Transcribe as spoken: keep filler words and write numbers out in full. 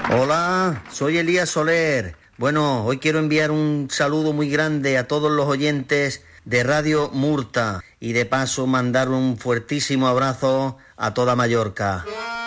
Hola, soy Elías Soler. Bueno, hoy quiero enviar un saludo muy grande a todos los oyentes de Radio Murta y de paso mandar un fuertísimo abrazo a toda Mallorca.